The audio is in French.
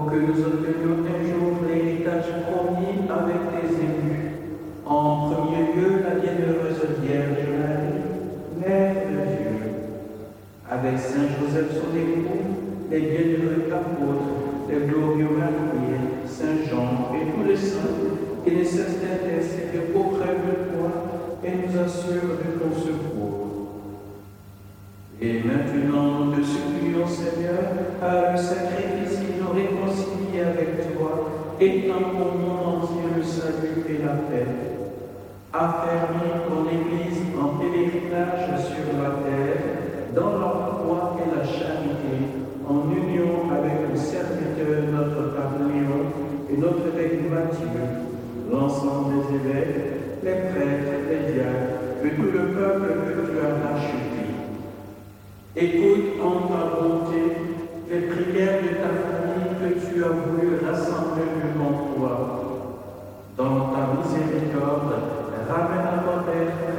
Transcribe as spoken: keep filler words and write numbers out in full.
pour que nous obtenions un jour l'héritage promis avec tes élus. En premier lieu, la bienheureuse Vierge Marie, Mère de Dieu, avec Saint Joseph son époux, les bienheureux apôtres, les glorieux martyrs, Saint Jean et tous les saints, qui ne cessent d'intercéder auprès de toi et nous assurent de ton secours. Et maintenant, nous te supplions, Seigneur, par le sacrifice qui nous réconcilie avec toi, étends au monde entier le salut et la paix. Affermis ton Église en pèlerinage sur la terre, dans la foi et la charité, en union avec le serviteur, notre Père Léon et notre évêque Matthieu, l'ensemble des évêques, les prêtres, les diacres, et tout le peuple que tu as racheté. Écoute en ta bonté les prières de ta famille que tu as voulu rassembler devant toi. Dans ta miséricorde, ramène à ton Père